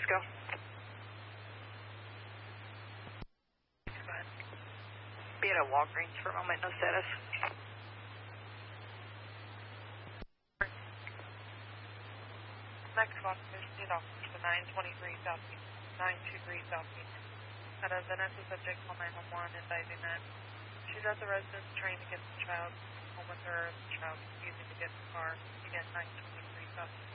go. Go ahead. Be at a Walgreens for a moment, no status. Next officer, state officer, 923 Southeast, 923 Southeast. Had a Vanessa subject call 911 advising that she's at the residence trying to get the child home with her. The child refusing to get in the car. Again, 923 Southeast.